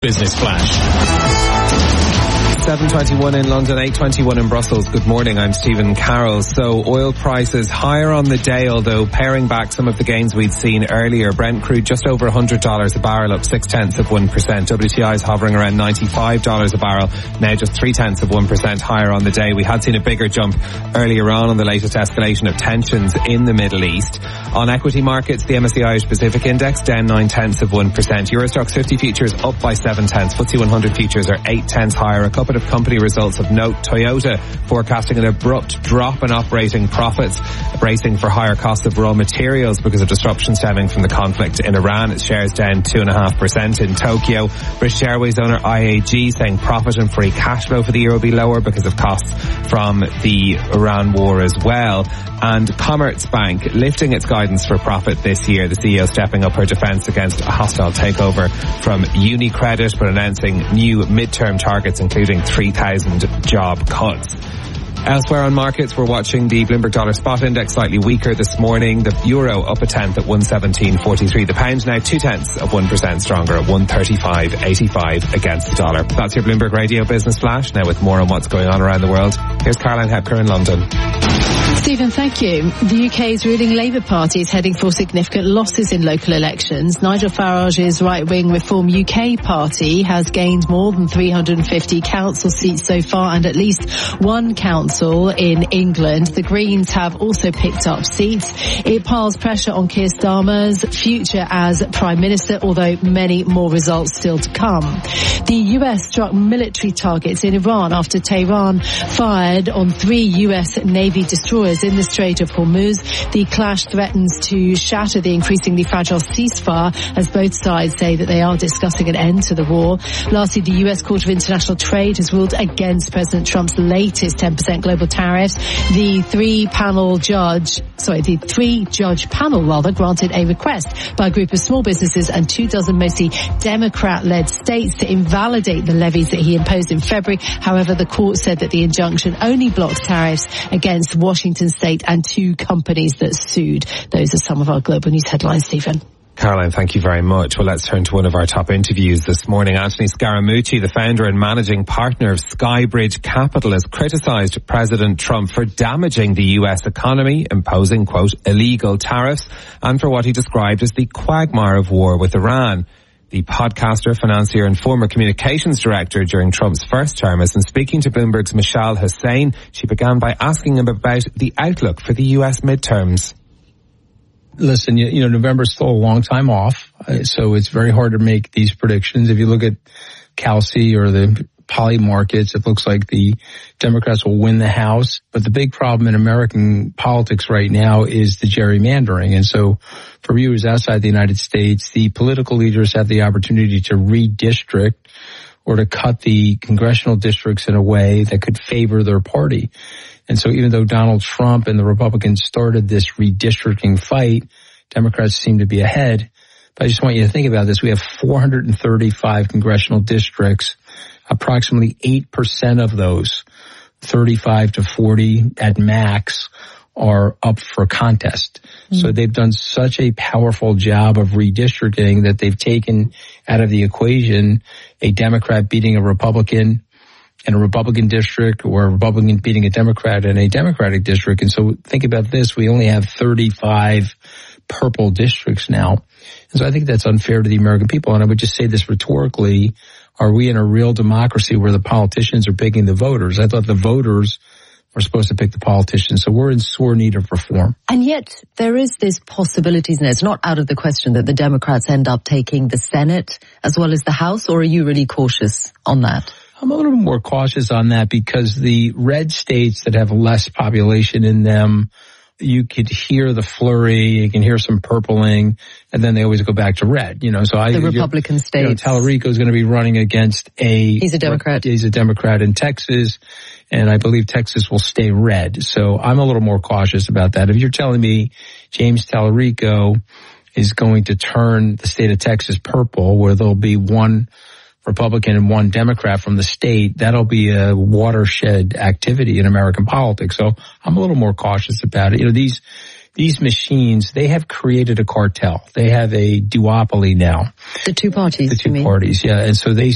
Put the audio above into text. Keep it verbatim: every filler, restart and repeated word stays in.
Business Flash. seven twenty-one in London, eight twenty-one in Brussels. Good morning, I'm Stephen Carroll. So oil prices higher on the day, although paring back some of the gains we'd seen earlier. Brent crude just over one hundred dollars a barrel, up six tenths of one percent. W T I is hovering around ninety-five dollars a barrel, now just three tenths of one percent higher on the day. We had seen a bigger jump earlier on in the latest escalation of tensions in the Middle East. On equity markets, the M S C I Irish Pacific Index down nine tenths of one percent. Eurostoxx fifty futures up by seven tenths. F T S E one hundred futures are eight tenths higher. A couple of company results of note. Toyota forecasting an abrupt drop in operating profits, bracing for higher costs of raw materials because of disruption stemming from the conflict in Iran. Its shares down two point five percent in Tokyo. British Airways owner I A G saying profit and free cash flow for the year will be lower because of costs from the Iran war as well. And Commerzbank lifting its guidance for profit this year. The C E O stepping up her defence against a hostile takeover from UniCredit, but announcing new midterm targets including three thousand job cuts. Elsewhere on markets, we're watching the Bloomberg Dollar Spot Index slightly weaker this morning. The euro up a tenth at one seventeen forty-three. The pound now two tenths of one percent stronger at one thirty-five eighty-five against the dollar. That's your Bloomberg Radio Business Flash. Now with more on what's going on around the world, here's Caroline Hepker in London. Stephen, thank you. The U K's ruling Labour Party is heading for significant losses in local elections. Nigel Farage's right-wing Reform U K party has gained more than three hundred fifty council seats so far and at least one council in England. The Greens have also picked up seats. It piles pressure on Keir Starmer's future as Prime Minister, although many more results still to come. The U S struck military targets in Iran after Tehran fired on three U S Navy destroyers in the Strait of Hormuz. The clash threatens to shatter the increasingly fragile ceasefire as both sides say that they are discussing an end to the war. Lastly, the U S Court of International Trade has ruled against President Trump's latest ten percent global tariffs. The three-panel judge, sorry, the three-judge panel rather granted a request by a group of small businesses and two dozen mostly Democrat-led states to invalidate the levies that he imposed in February. However, the court said that the injunction only blocks tariffs against Washington State and two companies that sued. Those are some of our global news headlines, Stephen. Caroline, thank you very much. Well, let's turn to one of our top interviews this morning. Anthony Scaramucci, the founder and managing partner of Skybridge Capital, has criticised President Trump for damaging the U S economy, imposing, quote, illegal tariffs, and for what he described as the quagmire of war with Iran. The podcaster, financier and former communications director during Trump's first term has been speaking to Bloomberg's Michelle Hussein. She began by asking him about the outlook for the U S midterms. Listen, you, you know, November's still a long time off, uh, so it's very hard to make these predictions. If you look at Calci or the poly markets, it looks like the Democrats will win the House. But the big problem in American politics right now is the gerrymandering. And so for viewers outside the United States, the political leaders have the opportunity to redistrict or to cut the congressional districts in a way that could favor their party. And so even though Donald Trump and the Republicans started this redistricting fight, Democrats seem to be ahead. But I just want you to think about this. We have four hundred thirty-five congressional districts. Approximately eight percent of those, thirty-five to forty at max, are up for contest. Mm-hmm. So they've done such a powerful job of redistricting that they've taken out of the equation a Democrat beating a Republican in a Republican district or a Republican beating a Democrat in a Democratic district. And so think about this. We only have thirty-five purple districts now. And so I think that's unfair to the American people. And I would just say this rhetorically. Are we in a real democracy where the politicians are picking the voters? I thought the voters were supposed to pick the politicians. So we're in sore need of reform. And yet there is this possibility, and it's not out of the question that the Democrats end up taking the Senate as well as the House, or are you really cautious on that? I'm a little more cautious on that because the red states that have less population in them, you could hear the flurry, you can hear some purpling, and then they always go back to red. You know, so I the Republican states. You know, Tallarico is going to be running against a he's a Democrat. He's a Democrat in Texas, and I believe Texas will stay red. So I'm a little more cautious about that. If you're telling me James Tallarico is going to turn the state of Texas purple, where there'll be one Republican and one Democrat from the state, that'll be a watershed activity in American politics. So I'm a little more cautious about it. You know, these these machines, they have created a cartel. They have a duopoly now. The two parties, The two you mean? parties, yeah. And so they